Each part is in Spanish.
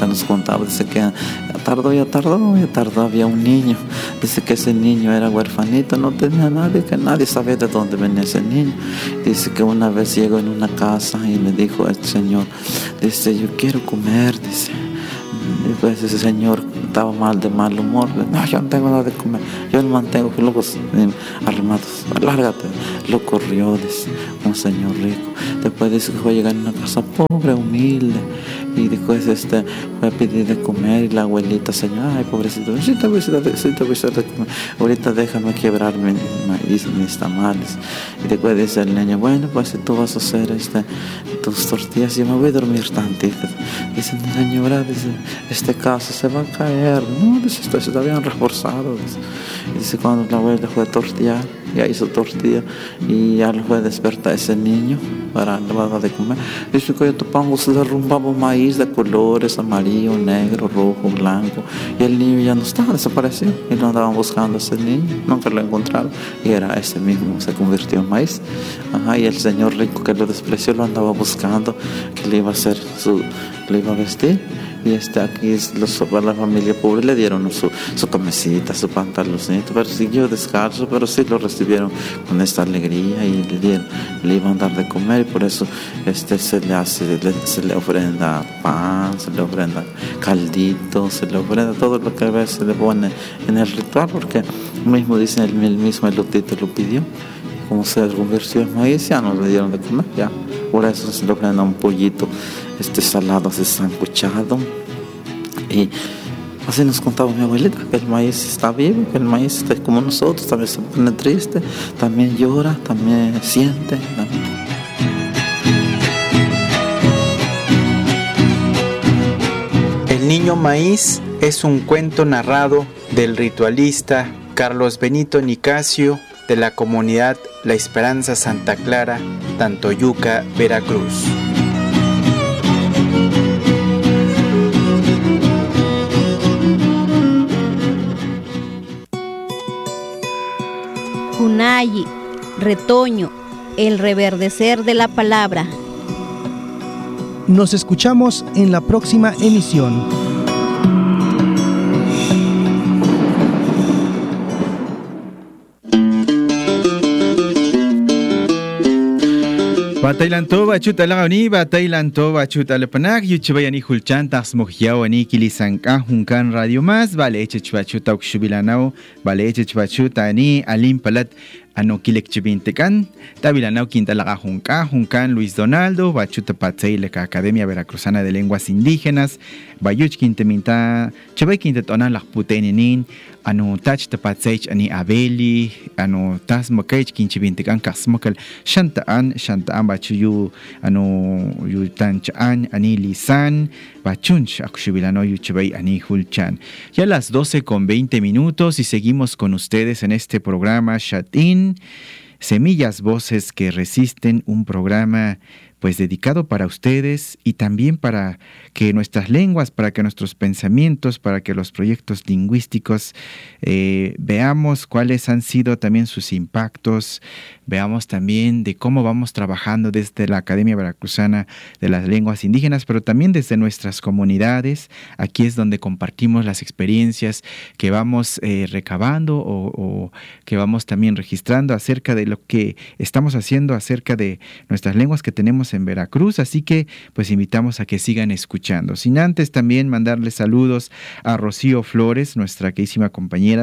nos contaba, dice que ya tardó, había un niño, dice que ese niño era huerfanito, no tenía nadie, que nadie sabía de dónde venía ese niño. Dice que una vez llegó en una casa y le dijo al Señor, dice, yo quiero comer, dice. Y pues ese señor estaba de mal humor, no, yo no tengo nada de comer, yo me mantengo con los armados, lárgate. Lo corrió, dice, un señor rico. Después dice que fue a llegar a una casa pobre, humilde, y después fue a pedir de comer, y la abuelita, señor, ay, pobrecito, sí te voy a hacer de comer, ahorita déjame quebrarme mis tamales. Y después dice el niño, bueno, pues si tú vas a hacer tus tortillas, yo me voy a dormir tantito. Dice, señora, dice, casa se va a caer, no, dice, esto está bien reforzado, dice. Y dice, cuando la abuela fue a tortillar, ya hizo tortilla, y ya le fue a despertar ese niño para darle de comer. Dice que yo te pongo, se derrumbaba maíz de colores, amarillo, negro, rojo, blanco, y el niño ya no estaba, desapareció, y lo andaban buscando a ese niño, nunca lo encontraron, y era ese mismo, se convirtió en maíz. Y el señor rico que lo despreció lo andaba buscando, que le iba a hacer le iba a vestir. Y aquí la familia pobre le dieron su camisita, su pantaloncito, pero siguió descalzo, pero sí lo recibieron con esta alegría y le iban a dar de comer, y por eso se le ofrenda pan, se le ofrenda caldito, se le ofrenda todo lo que a veces se le pone en el ritual, porque mismo dice el mismo elotito lo pidió. Como se convirtió en maíz, ya no le dieron de comer, ya. Por eso se le ofrenda un pollito salado, así sancochado. Y así nos contaba mi abuelita, que el maíz está vivo, que el maíz está como nosotros, también se pone triste, también llora, también siente. El niño maíz es un cuento narrado del ritualista Carlos Benito Nicasio, de la comunidad La Esperanza Santa Clara, Tantoyuca, Veracruz. Junayi, retoño, el reverdecer de la palabra. Nos escuchamos en la próxima emisión. Batailanto bachuta lagani batailanto bachuta lepanak yuchibayani hulchan tasmogyawani kilisanka hunkan radio más vale echechbachuta ukshubilanao vale echechbachuta ani alimpalat ano kilekchibintekan tabilanao quintalaka hunkan Luis Donaldo bachuta patseileka Academia Veracruzana de Lenguas Indígenas bayuch quinteminta chabay quintetona lakputeninin ano tach tapatseich ani abeli ano tasmokech quinchibintekan kasmokal shantaan bachuyu ano yutanchaan ani lisan bachunch akshubilano yuchibay ani hulchan. Ya las 12:20 y seguimos con ustedes en este programa Shatin Semillas Voces que Resisten, un programa pues dedicado para ustedes y también para que nuestras lenguas, para que nuestros pensamientos, para que los proyectos lingüísticos veamos cuáles han sido también sus impactos, veamos también de cómo vamos trabajando desde la Academia Veracruzana de las Lenguas Indígenas, pero también desde nuestras comunidades. Aquí es donde compartimos las experiencias que vamos recabando o que vamos también registrando acerca de lo que estamos haciendo acerca de nuestras lenguas que tenemos en Veracruz, así que pues invitamos a que sigan escuchando. Sin antes también mandarles saludos a Rocío Flores, nuestra queridísima compañera,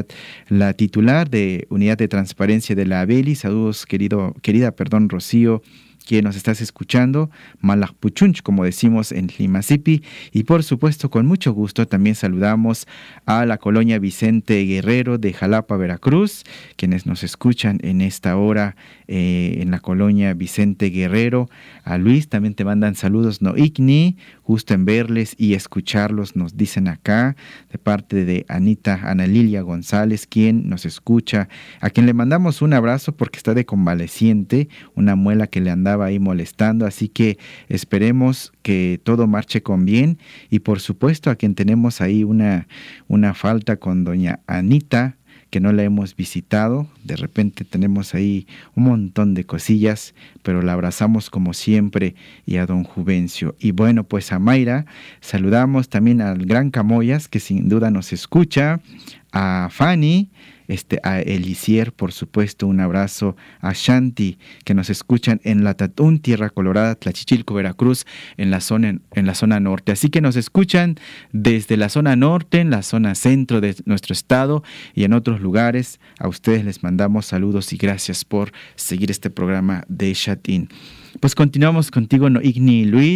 la titular de Unidad de Transparencia de la ABELI. Saludos querida Rocío, que nos estás escuchando, Malakpuchunch, como decimos en Limasipi, y por supuesto con mucho gusto también saludamos a la colonia Vicente Guerrero de Jalapa, Veracruz, quienes nos escuchan en esta hora en la colonia Vicente Guerrero. A Luis también te mandan saludos, no Igni, gusto en verles y escucharlos, nos dicen acá, de parte de Ana Lilia González, quien nos escucha, a quien le mandamos un abrazo porque está de convaleciente, una muela que le andaba ahí molestando, así que esperemos que todo marche con bien, y por supuesto a quien tenemos ahí una falta con doña Anita, que no la hemos visitado. De repente tenemos ahí un montón de cosillas, pero la abrazamos como siempre, y a don Juvencio. Y bueno, pues a Mayra, saludamos también al gran Camoyas, que sin duda nos escucha, a Fanny, a Elisier, por supuesto, un abrazo, a Shanti, que nos escuchan en La Tatún, Tierra Colorada, Tlachichilco, Veracruz, en la zona norte. Así que nos escuchan desde la zona norte, en la zona centro de nuestro estado y en otros lugares. A ustedes les mandamos saludos y gracias por seguir este programa de Shatin. Pues continuamos contigo, Noigni Luis.